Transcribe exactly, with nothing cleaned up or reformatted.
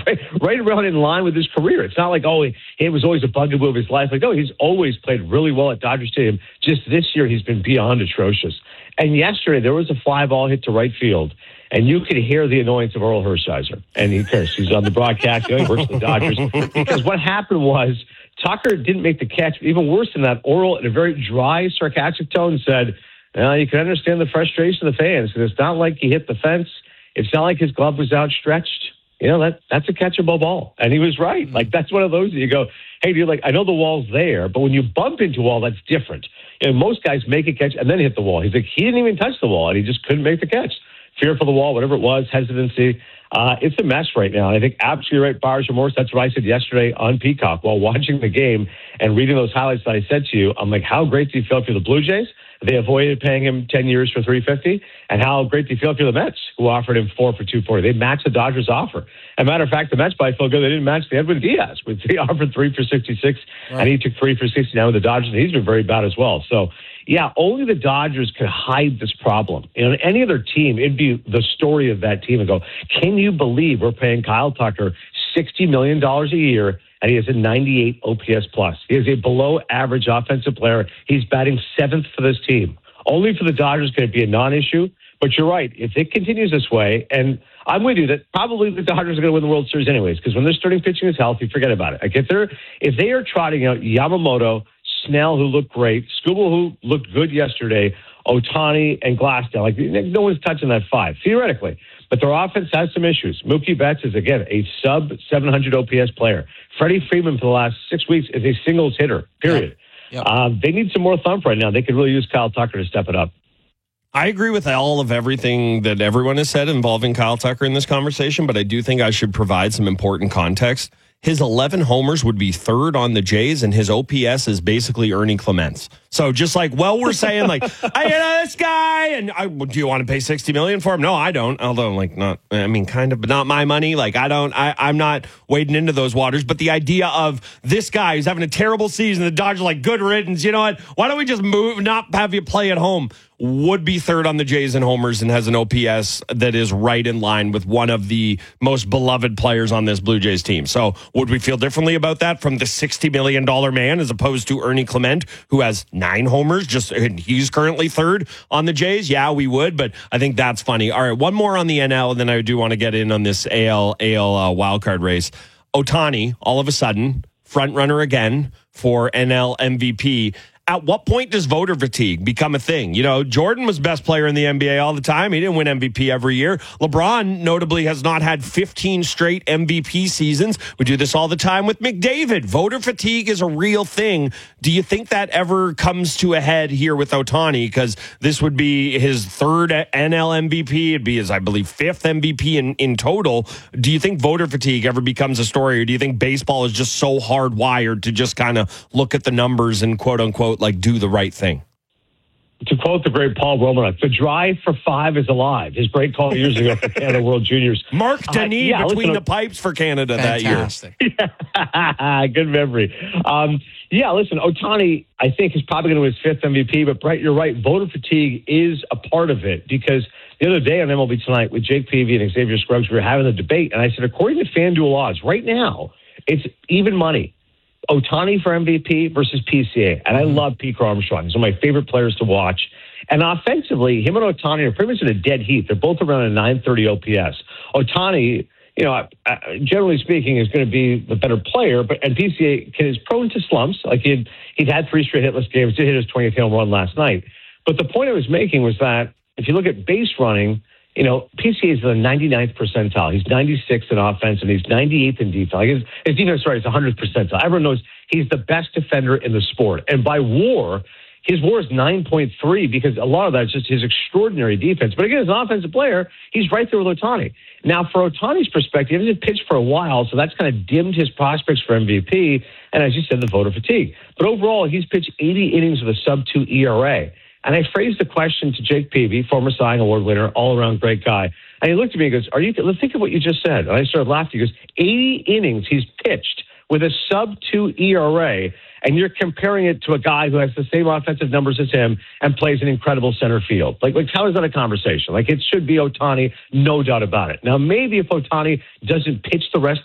right, right around in line with his career. It's not like, oh, he, it was always a bugaboo of his life. Like, no, he's always played really well at Dodger Stadium. Just this year, he's been beyond atrocious. And yesterday, there was a fly ball hit to right field, and you could hear the annoyance of Earl Hershiser. And he cursed. He's on the broadcast. You know, he works for the Dodgers. Because what happened was Tucker didn't make the catch. Even worse than that, Earl, in a very dry, sarcastic tone, said, well, you can understand the frustration of the fans. Because it's not like he hit the fence. It's not like his glove was outstretched. You know, that that's a catchable ball. And he was right. Like, that's one of those that you go, hey, dude, like, I know the wall's there, but when you bump into a wall, that's different. You know, most guys make a catch and then hit the wall. He's like, he didn't even touch the wall, and he just couldn't make the catch. Fear for the wall, whatever it was, hesitancy. Uh, it's a mess right now. And I think absolutely right, buyer's remorse. That's what I said yesterday on Peacock while watching the game and reading those highlights that I said to you. I'm like, how great do you feel for the Blue Jays? They avoided paying him ten years for three hundred fifty. And how great do you feel for the Mets, who offered him four for two forty? They matched the Dodgers' offer. As a matter of fact, the Mets probably feel good they didn't match the Edwin Diaz, which they offered three for sixty-six, right. And he took three for sixty-nine with the Dodgers, and he's been very bad as well. So, yeah, only the Dodgers could hide this problem. You know, any other team, it'd be the story of that team and go, can you believe we're paying Kyle Tucker sixty million dollars a year, and he has a ninety-eight O P S plus? He is a below-average offensive player. He's batting seventh for this team. Only for the Dodgers can it be a non-issue. But you're right. If it continues this way, and I'm with you that probably the Dodgers are going to win the World Series anyways, because when their starting pitching is healthy, forget about it. Like if they're if they are trotting out Yamamoto, Snell, who looked great, Skubal, who looked good yesterday, Ohtani, and Glasnow, like no one's touching that five theoretically. But their offense has some issues. Mookie Betts is again a sub seven hundred O P S player. Freddie Freeman for the last six weeks is a singles hitter. Period. Yep. Yep. Um, they need some more thump right now. They could really use Kyle Tucker to step it up. I agree with all of everything that everyone has said involving Kyle Tucker in this conversation, but I do think I should provide some important context. His eleven homers would be third on the Jays, and his O P S is basically Ernie Clements. So just like, well, we're saying like, I you know this guy, and I, do you want to pay sixty million dollars for him? No, I don't. Although, like, not, I mean, kind of, but not my money. Like, I don't, I, I'm not wading into those waters. But the idea of this guy who's having a terrible season, the Dodgers like, good riddance. You know what? Why don't we just move, not have you play at home? Would be third on the Jays in homers and has an O P S that is right in line with one of the most beloved players on this Blue Jays team. So would we feel differently about that from the sixty million dollars man as opposed to Ernie Clement, who has nine homers? Just and he's currently third on the Jays. Yeah, we would, but I think that's funny. All right, one more on the N L, and then I do want to get in on this A L A L uh, wildcard race. Ohtani, all of a sudden, front runner again for N L M V P. At what point does voter fatigue become a thing? You know, Jordan was best player in the N B A all the time. He didn't win M V P every year. LeBron, notably, has not had fifteen straight M V P seasons. We do this all the time with McDavid. Voter fatigue is a real thing. Do you think that ever comes to a head here with Ohtani? Because this would be his third N L M V P. It'd be his, I believe, fifth M V P in, in total. Do you think voter fatigue ever becomes a story, or do you think baseball is just so hardwired to just kind of look at the numbers and quote-unquote like do the right thing? To quote the great Paul Romanuk, the drive for five is alive. His great call years ago for Canada World Juniors. Mark Denis uh, yeah, between listen, the pipes for Canada fantastic. that year. Good memory. Um, yeah, listen, Ohtani, I think, is probably going to win his fifth M V P, but Brett, you're right. Voter fatigue is a part of it because the other day on M L B Tonight with Jake Peavy and Xavier Scruggs, we were having a debate, and I said, according to FanDuel odds, right now, it's even money. Ohtani for M V P versus P C A. And I love Pete Armstrong. He's one of my favorite players to watch. And offensively, him and Ohtani are pretty much in a dead heat. They're both around a nine thirty O P S. Ohtani, you know, generally speaking, is going to be the better player, but and P C A is prone to slumps. Like he'd, he'd had three straight hitless games, did hit his twentieth home run last night. But the point I was making was that if you look at base running, you know, P C A is in the ninety-ninth percentile. He's ninety-sixth in offense, and he's ninety-eighth in defense. Like his, his defense, sorry, is one hundredth percentile. Everyone knows he's the best defender in the sport. And by WAR, his WAR is nine point three because a lot of that is just his extraordinary defense. But again, as an offensive player, he's right there with Ohtani. Now, for Ohtani's perspective, he hasn't pitched for a while, so that's kind of dimmed his prospects for M V P. And as you said, the voter fatigue. But overall, he's pitched eighty innings with a sub two E R A. And I phrased the question to Jake Peavy, former Cy Young Award winner, all-around great guy. And he looked at me and goes, "Are you? Let's think of what you just said." And I started laughing. He goes, eighty innings he's pitched with a sub two E R A, and you're comparing it to a guy who has the same offensive numbers as him and plays an incredible center field. Like, like how is that a conversation? Like, it should be Ohtani, no doubt about it. Now, maybe if Ohtani doesn't pitch the rest